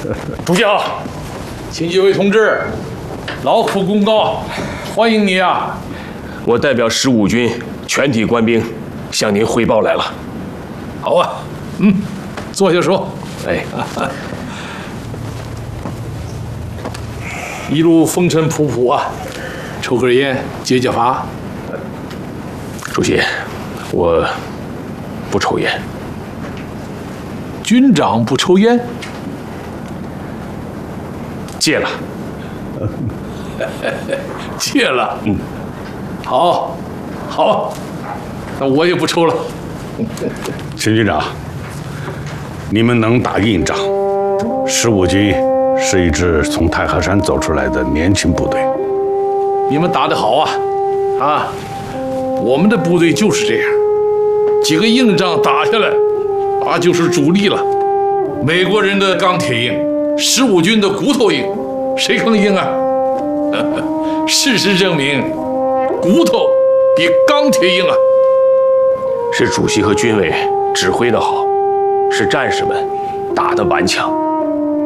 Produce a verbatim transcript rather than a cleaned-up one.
主席好，请几位同志劳苦功高，欢迎你啊！ 我代表十五军全体官兵向您汇报来了。 好啊，嗯，坐下说。 哎， 一路风尘仆仆啊，抽根烟解解乏。 主席，我不抽烟。 军长不抽烟？ 戒了。 戒了。 嗯， 好，好，那我也不抽了。 秦军长，你们能打硬仗，十五军是一支从太和山走出来的年轻部队。 你们打得好啊！啊，我们的部队就是这样，几个硬仗打下来，啊，就是主力了。美国人的钢铁硬，十五军的骨头硬，谁更硬啊？事实证明，骨头比钢铁硬啊！ 是主席和军委指挥的好，是战士们打得顽强。